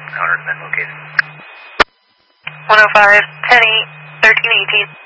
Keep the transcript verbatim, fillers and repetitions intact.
Counter has been located. one oh five, ten eight, thirteen eighteen.